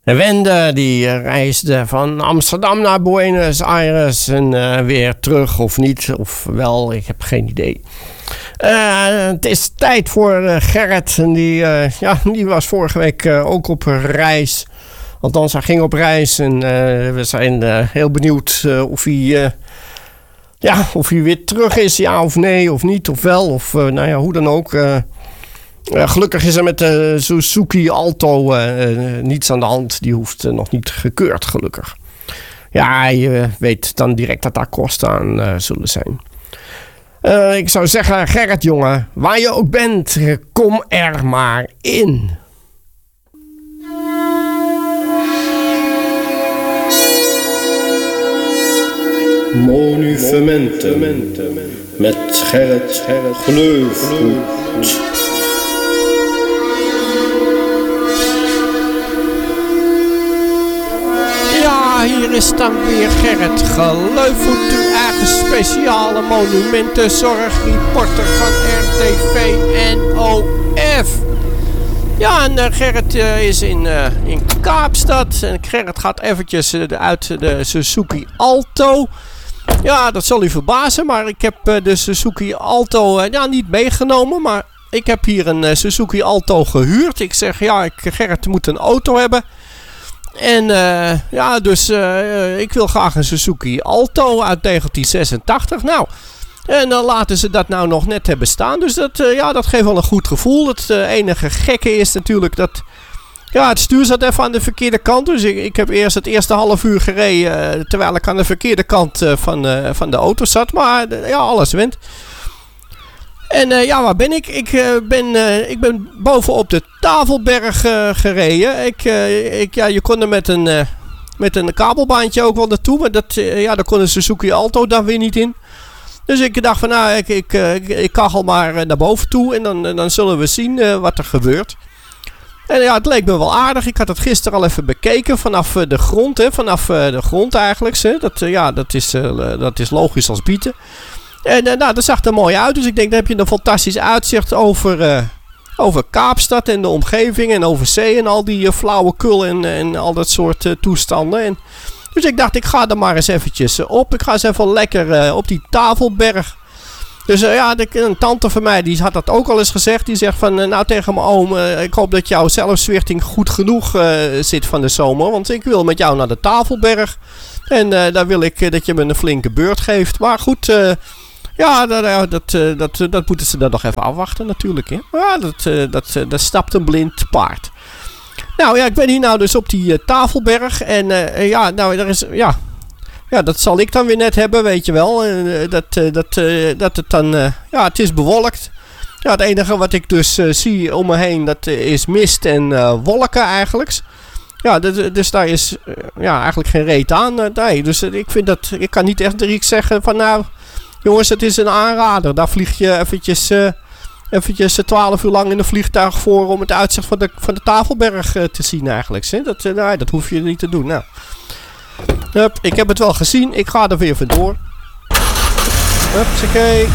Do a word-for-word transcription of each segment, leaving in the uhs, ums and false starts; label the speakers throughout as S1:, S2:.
S1: Wende die reisde van Amsterdam naar Buenos Aires en uh, weer terug of niet, of wel, ik heb geen idee. Uh, het is tijd voor uh, Gerrit. En die, uh, ja, die was vorige week uh, ook op reis. Althans, hij ging op reis. En uh, we zijn uh, heel benieuwd uh, of, hij, uh, ja, of hij weer terug is. Ja of nee, of niet, of wel. Of uh, nou ja, hoe dan ook. Uh, uh, gelukkig is er met de Suzuki Alto uh, uh, niets aan de hand. Die hoeft uh, nog niet gekeurd, gelukkig. Ja, je weet dan direct dat daar kosten aan uh, zullen zijn. Uh, ik zou zeggen, Gerrit jongen, waar je ook bent, kom er maar in.
S2: Monumenten met Gerrit Gleufhoed.
S1: Ja, hier is dan weer Gerrit Gleufhoed, uw eigen speciale monumentenzorgreporter van R T V N O F. Ja, en uh, Gerrit uh, is in, uh, in Kaapstad en Gerrit gaat eventjes uh, uit de Suzuki Alto. Ja, dat zal u verbazen, maar ik heb uh, de Suzuki Alto uh, ja, niet meegenomen, maar ik heb hier een uh, Suzuki Alto gehuurd. Ik zeg, ja, ik, Gerrit moet een auto hebben. En uh, ja, dus uh, ik wil graag een Suzuki Alto uit negentien zesentachtig. Nou, en dan laten ze dat nou nog net hebben staan. Dus dat, uh, ja, dat geeft wel een goed gevoel. Het uh, enige gekke is natuurlijk dat... Ja, het stuur zat even aan de verkeerde kant. Dus ik, ik heb eerst het eerste half uur gereden... Uh, terwijl ik aan de verkeerde kant uh, van, uh, van de auto zat. Maar uh, ja, alles wint. En uh, ja, waar ben ik? Ik, uh, ben, uh, ik ben bovenop de Tafelberg uh, gereden. Ik, uh, ik, ja, je kon er met een, uh, met een kabelbaantje ook wel naartoe. Maar dat, uh, ja, daar kon een Suzuki Alto dan weer niet in. Dus ik dacht van nou, ik, ik, uh, ik, ik kachel maar uh, naar boven toe. En dan, uh, dan zullen we zien uh, wat er gebeurt. En ja, het leek me wel aardig. Ik had het gisteren al even bekeken vanaf uh, de grond. Hè, vanaf uh, de grond eigenlijk. Hè. Dat, uh, ja, dat, is, uh, dat is logisch als bieten. En uh, nou, dat zag er mooi uit. Dus ik denk, dan heb je een fantastisch uitzicht over, uh, over Kaapstad en de omgeving. En over zee en al die uh, flauwekul en, en al dat soort uh, toestanden. En, dus ik dacht, ik ga er maar eens eventjes uh, op. Ik ga eens even lekker uh, op die Tafelberg. Dus uh, ja, de, een tante van mij die had dat ook al eens gezegd. Die zegt van, uh, nou tegen mijn oom, uh, ik hoop dat jouw zelfzwichting goed genoeg uh, zit van de zomer. Want ik wil met jou naar de Tafelberg. En uh, daar wil ik uh, dat je me een flinke beurt geeft. Maar goed... Uh, Ja, dat, dat, dat, dat moeten ze dan nog even afwachten natuurlijk. Hè? Ja, dat, dat, dat stapt een blind paard. Nou ja, ik ben hier nou dus op die uh, Tafelberg. En uh, ja, nou, er is, ja, ja, dat zal ik dan weer net hebben, weet je wel. Uh, dat, uh, dat, uh, dat het dan, uh, ja, het is bewolkt. Ja, het enige wat ik dus uh, zie om me heen, dat uh, is mist en uh, wolken eigenlijk. Ja, dus, dus daar is uh, ja, eigenlijk geen reet aan. Uh, nee, dus uh, ik vind dat, ik kan niet echt direct zeggen van nou... Jongens, het is een aanrader. Daar vlieg je eventjes, uh, eventjes twaalf uur lang in een vliegtuig voor om het uitzicht van de, van de Tafelberg uh, te zien eigenlijk. Hè? Dat, uh, nee, dat hoef je niet te doen. Nou. Hup, ik heb het wel gezien. Ik ga er weer vandoor. Hupsakee.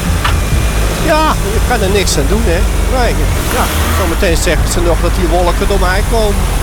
S1: Ja, je kan er niks aan doen, hè. Nee, ja, zometeen zeggen ze nog dat die wolken door mij komen.